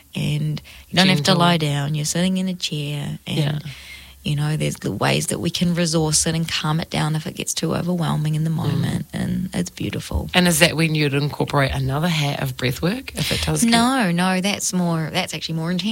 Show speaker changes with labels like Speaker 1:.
Speaker 1: and you don't have to
Speaker 2: Gentle.
Speaker 1: lie down. You're sitting in a chair, and there's the ways that we can resource it and calm it down if it gets too overwhelming in the moment, and it's beautiful.
Speaker 2: And is that when you'd incorporate another hat of breath work if it does?
Speaker 1: No, that's actually more intense.